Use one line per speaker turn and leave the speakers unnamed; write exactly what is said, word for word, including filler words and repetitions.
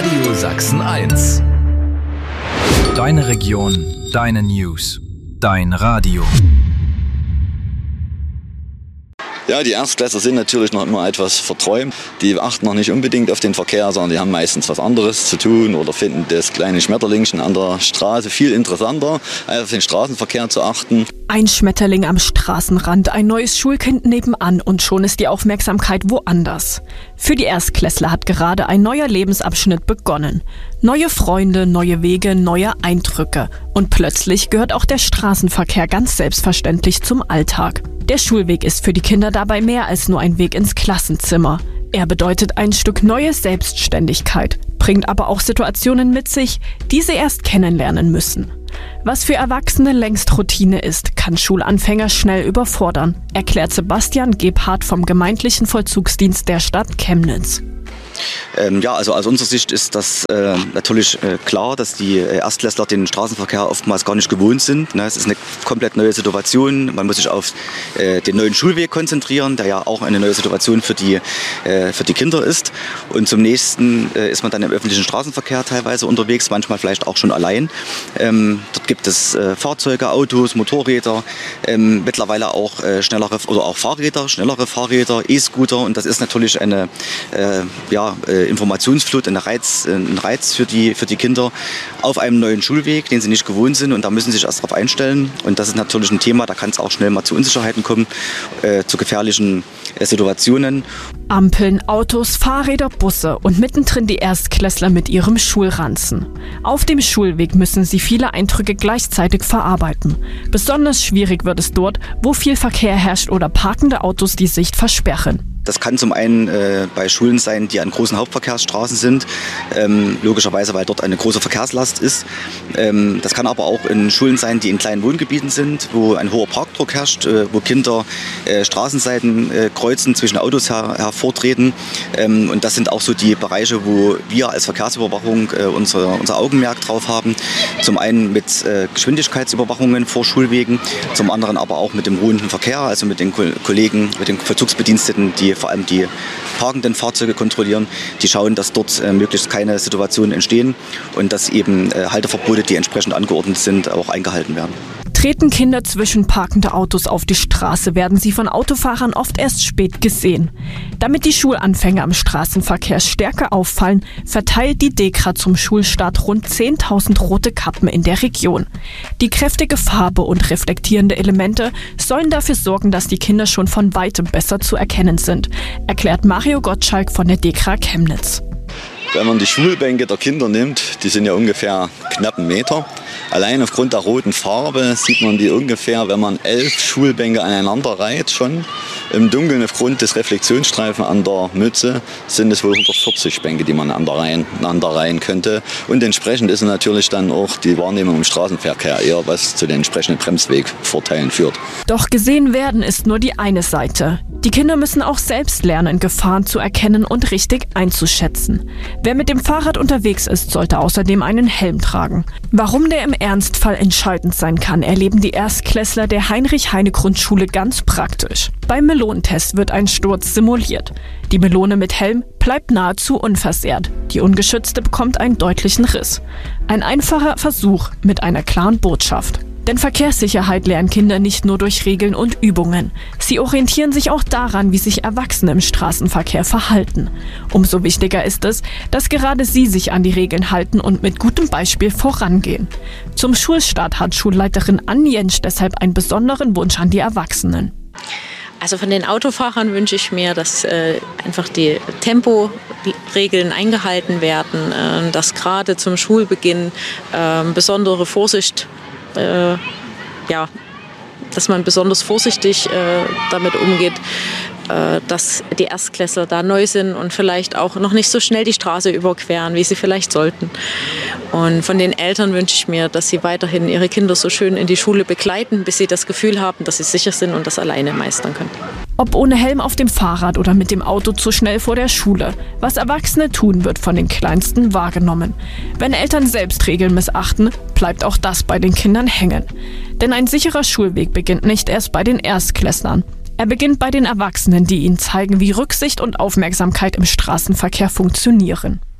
Radio Sachsen eins. Deine Region, deine News, dein Radio.
Ja, die Erstklässler sind natürlich noch immer etwas verträumt. Die achten noch nicht unbedingt auf den Verkehr, sondern die haben meistens was anderes zu tun oder finden das kleine Schmetterlingchen an der Straße viel interessanter, als auf den Straßenverkehr zu achten.
Ein Schmetterling am Straßenrand, ein neues Schulkind nebenan und schon ist die Aufmerksamkeit woanders. Für die Erstklässler hat gerade ein neuer Lebensabschnitt begonnen. Neue Freunde, neue Wege, neue Eindrücke. Und plötzlich gehört auch der Straßenverkehr ganz selbstverständlich zum Alltag. Der Schulweg ist für die Kinder dabei mehr als nur ein Weg ins Klassenzimmer. Er bedeutet ein Stück neue Selbstständigkeit, bringt aber auch Situationen mit sich, die sie erst kennenlernen müssen. Was für Erwachsene längst Routine ist, kann Schulanfänger schnell überfordern, erklärt Sebastian Gebhardt vom Gemeindlichen Vollzugsdienst der Stadt Chemnitz.
Ähm, ja, also aus unserer Sicht ist das äh, natürlich äh, klar, dass die äh, Erstklässler den Straßenverkehr oftmals gar nicht gewohnt sind. Ne? Es ist eine komplett neue Situation. Man muss sich auf äh, den neuen Schulweg konzentrieren, der ja auch eine neue Situation für die, äh, für die Kinder ist. Und zum nächsten äh, ist man dann im öffentlichen Straßenverkehr teilweise unterwegs, manchmal vielleicht auch schon allein. Ähm, dort gibt es äh, Fahrzeuge, Autos, Motorräder, ähm, mittlerweile auch äh, schnellere oder auch Fahrräder, schnellere Fahrräder, E-Scooter. Und das ist natürlich eine äh, ja, Äh, Informationsflut, ein Reiz, ein Reiz für die, für die Kinder auf einem neuen Schulweg, den sie nicht gewohnt sind, und da müssen sie sich erst darauf einstellen. Und das ist natürlich ein Thema, da kann es auch schnell mal zu Unsicherheiten kommen, äh, zu gefährlichen äh, Situationen.
Ampeln, Autos, Fahrräder, Busse und mittendrin die Erstklässler mit ihrem Schulranzen. Auf dem Schulweg müssen sie viele Eindrücke gleichzeitig verarbeiten. Besonders schwierig wird es dort, wo viel Verkehr herrscht oder parkende Autos die Sicht versperren.
Das kann zum einen äh, bei Schulen sein, die an großen Hauptverkehrsstraßen sind, ähm, logischerweise, weil dort eine große Verkehrslast ist. Ähm, das kann aber auch in Schulen sein, die in kleinen Wohngebieten sind, wo ein hoher Parkdruck herrscht, äh, wo Kinder äh, Straßenseiten äh, kreuzen, zwischen Autos her, hervortreten. Ähm, und das sind auch so die Bereiche, wo wir als Verkehrsüberwachung äh, unser, unser Augenmerk drauf haben. Zum einen mit äh, Geschwindigkeitsüberwachungen vor Schulwegen, zum anderen aber auch mit dem ruhenden Verkehr, also mit den Ko- Kollegen, mit den Vollzugsbediensteten, die vor allem die parkenden Fahrzeuge kontrollieren, die schauen, dass dort äh, möglichst keine Situationen entstehen und dass eben äh, Halteverbote, die entsprechend angeordnet sind, auch eingehalten werden.
Treten Kinder zwischen parkende Autos auf die Straße, werden sie von Autofahrern oft erst spät gesehen. Damit die Schulanfänger im Straßenverkehr stärker auffallen, verteilt die DEKRA zum Schulstart rund zehntausend rote Kappen in der Region. Die kräftige Farbe und reflektierende Elemente sollen dafür sorgen, dass die Kinder schon von weitem besser zu erkennen sind, erklärt Mario Gottschalk von der DEKRA Chemnitz.
Wenn man die Schulbänke der Kinder nimmt, die sind ja ungefähr knapp einen Meter. Allein aufgrund der roten Farbe sieht man die ungefähr, wenn man elf Schulbänke aneinander reiht schon. Im Dunkeln aufgrund des Reflexionsstreifen an der Mütze sind es wohl hundertvierzig Bänke, die man aneinander reihen könnte. Und entsprechend ist natürlich dann auch die Wahrnehmung im Straßenverkehr eher, was zu den entsprechenden Bremswegvorteilen führt.
Doch gesehen werden ist nur die eine Seite. Die Kinder müssen auch selbst lernen, Gefahren zu erkennen und richtig einzuschätzen. Wer mit dem Fahrrad unterwegs ist, sollte außerdem einen Helm tragen. Warum der im Ernstfall entscheidend sein kann, erleben die Erstklässler der Heinrich-Heine-Grundschule ganz praktisch. Beim Melonentest wird ein Sturz simuliert. Die Melone mit Helm bleibt nahezu unversehrt. Die ungeschützte bekommt einen deutlichen Riss. Ein einfacher Versuch mit einer klaren Botschaft. Denn Verkehrssicherheit lernen Kinder nicht nur durch Regeln und Übungen. Sie orientieren sich auch daran, wie sich Erwachsene im Straßenverkehr verhalten. Umso wichtiger ist es, dass gerade sie sich an die Regeln halten und mit gutem Beispiel vorangehen. Zum Schulstart hat Schulleiterin Ann Jentsch deshalb einen besonderen Wunsch an die Erwachsenen.
Also von den Autofahrern wünsche ich mir, dass äh, einfach die Temporegeln eingehalten werden, äh, dass gerade zum Schulbeginn äh, besondere Vorsicht Äh, ja, dass man besonders vorsichtig äh, damit umgeht, äh, dass die Erstklässler da neu sind und vielleicht auch noch nicht so schnell die Straße überqueren, wie sie vielleicht sollten. Und von den Eltern wünsche ich mir, dass sie weiterhin ihre Kinder so schön in die Schule begleiten, bis sie das Gefühl haben, dass sie sicher sind und das alleine meistern können.
Ob ohne Helm auf dem Fahrrad oder mit dem Auto zu schnell vor der Schule. Was Erwachsene tun, wird von den Kleinsten wahrgenommen. Wenn Eltern selbst Regeln missachten, bleibt auch das bei den Kindern hängen. Denn ein sicherer Schulweg beginnt nicht erst bei den Erstklässlern. Er beginnt bei den Erwachsenen, die ihnen zeigen, wie Rücksicht und Aufmerksamkeit im Straßenverkehr funktionieren.